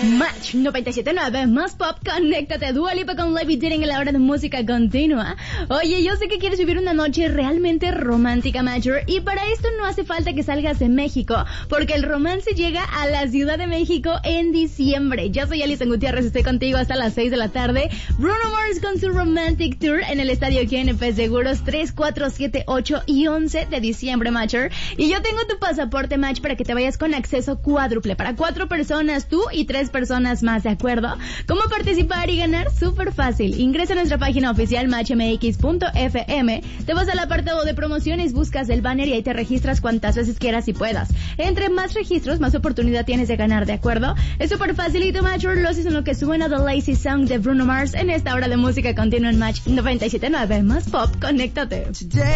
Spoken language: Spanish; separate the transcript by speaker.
Speaker 1: Match 97.9, más pop, conéctate. Dua Lipa con Levitating en la hora de música continua. Oye, yo sé que quieres vivir una noche realmente romántica, Matcher, y para esto no hace falta que salgas de México, porque el romance llega a la Ciudad de México en diciembre. Yo soy Alison Gutiérrez, estoy contigo hasta las 6 de la tarde. Bruno Mars con su Romantic Tour en el Estadio GNP Seguros 3, 4, 7, 8 y 11 de diciembre, Matcher. Y yo tengo tu pasaporte, Match, para que te vayas con acceso cuádruple para 4 personas, tú y 3 personas más, ¿de acuerdo? ¿Cómo participar y ganar? Súper fácil. Ingresa a nuestra página oficial matchmx.fm, te vas al apartado de promociones, buscas el banner y ahí te registras cuantas veces quieras y puedas. Entre más registros, más oportunidad tienes de ganar, ¿de acuerdo? Es súper facilito, Matcher. Los es en lo que suena The Lazy Song de Bruno Mars en esta hora de música continua en Match 97.9, más pop, conéctate.